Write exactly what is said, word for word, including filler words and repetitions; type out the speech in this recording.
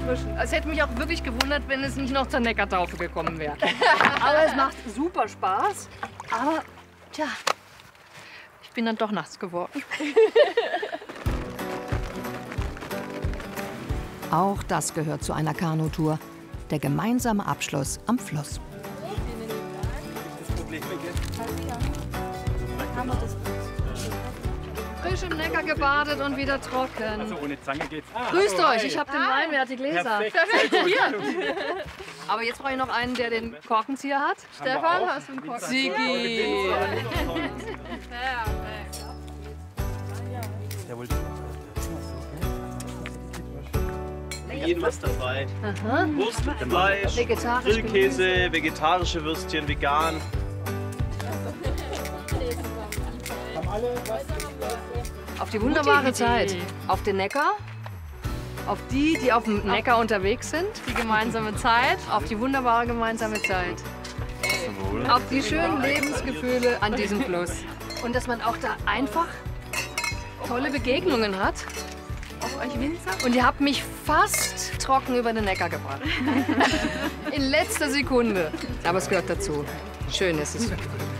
erfrischend. Es hätte mich auch wirklich gewundert, wenn es nicht noch zur Neckartaufe gekommen wäre. Aber es macht super Spaß. Aber, tja, ich bin dann doch nass geworden. Auch das gehört zu einer Kanutour. Der gemeinsame Abschluss am Fluss. Frisch im Neckar gebadet und wieder trocken. Also ohne Zange geht's. Ah, Grüßt oh, euch, hey. ich habe den Wein, wer hat die Gläser? Perfekt. Hier. Aber jetzt brauche ich noch einen, der den Korkenzieher hat. Stefan, hast du einen Korkenzieher? Sigi. Für jeden was dabei. Aha. Wurst mit Fleisch, Vegetarisch. Grillkäse, vegetarische Würstchen, vegan. Auf die wunderbare Zeit. Auf den Neckar. Auf die, die auf dem Neckar unterwegs sind. Die gemeinsame Zeit. Auf die wunderbare gemeinsame Zeit. Auf die schönen Lebensgefühle an diesem Fluss. Und dass man auch da einfach tolle Begegnungen hat. Auf euch Winzer. Und ihr habt mich fast trocken über den Neckar gebracht. In letzter Sekunde. Aber es gehört dazu. Schön ist es.